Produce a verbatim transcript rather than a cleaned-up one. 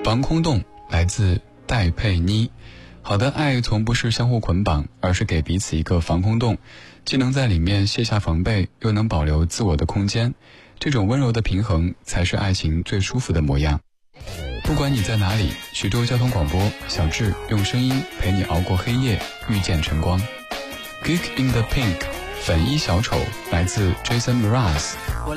防空洞来自戴佩妮。好的爱从不是相互捆绑，而是给彼此一个防空洞，既能在里面卸下防备，又能保留自我的空间。这种温柔的平衡才是爱情最舒服的模样。不管你在哪里，徐州交通广播，小智用声音陪你熬过黑夜，遇见晨光。 Geek in the Pink 粉衣小丑来自 Jason Mraz。